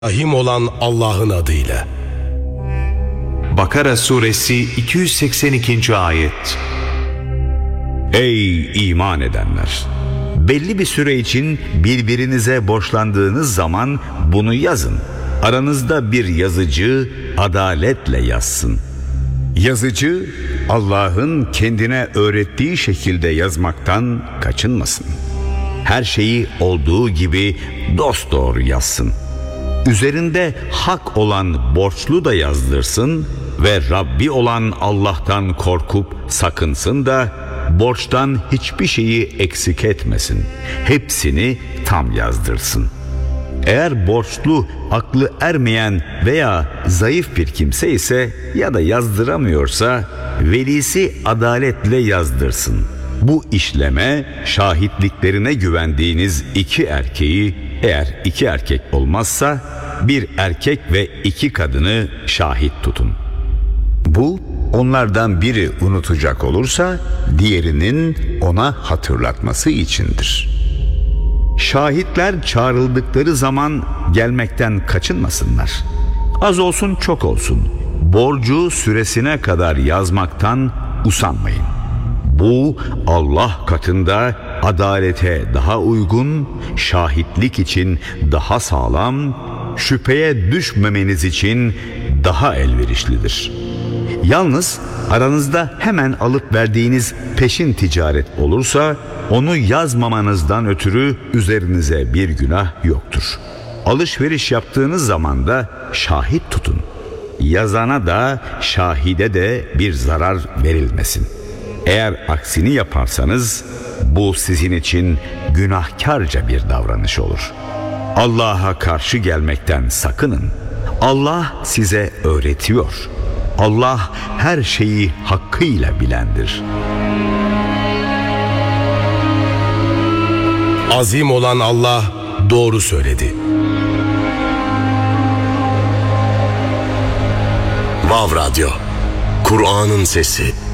Rahim olan Allah'ın adıyla. Bakara suresi 282. ayet. Ey iman edenler! Belli bir süre için birbirinize borçlandığınız zaman bunu yazın. Aranızda bir yazıcı adaletle yazsın. Yazıcı Allah'ın kendine öğrettiği şekilde yazmaktan kaçınmasın. Her şeyi olduğu gibi dosdoğru yazsın. Üzerinde hak olan borçlu da yazdırsın ve Rabbi olan Allah'tan korkup sakınsın da borçtan hiçbir şeyi eksik etmesin. Hepsini tam yazdırsın. Eğer borçlu aklı ermeyen veya zayıf bir kimse ise ya da yazdıramıyorsa velisi adaletle yazdırsın. Bu işleme şahitliklerine güvendiğiniz iki erkeği, eğer iki erkek olmazsa bir erkek ve iki kadını şahit tutun. Bu onlardan biri unutacak olursa diğerinin ona hatırlatması içindir. Şahitler çağrıldıkları zaman gelmekten kaçınmasınlar. Az olsun çok olsun borcu süresine kadar yazmaktan usanmayın. Bu Allah katında adalete daha uygun, şahitlik için daha sağlam, şüpheye düşmemeniz için daha elverişlidir. Yalnız aranızda hemen alıp verdiğiniz peşin ticaret olursa onu yazmamanızdan ötürü üzerinize bir günah yoktur. Alışveriş yaptığınız zaman da şahit tutun. Yazana da şahide de bir zarar verilmesin. Eğer aksini yaparsanız bu sizin için günahkarca bir davranış olur. Allah'a karşı gelmekten sakının. Allah size öğretiyor. Allah her şeyi hakkıyla bilendir. Azim olan Allah doğru söyledi. Vav Radyo, Kur'an'ın sesi.